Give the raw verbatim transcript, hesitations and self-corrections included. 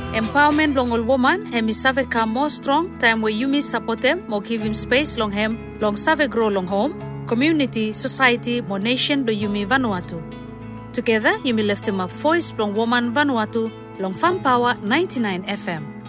Empowerment long all woman, hemi save ka more strong, time where Yumi support them, more give him space long hem, long save grow long home, community, society, more nation do Yumi Vanuatu. Together, Yumi lift him up voice long woman Vanuatu, long Fam Power ninety-nine F M.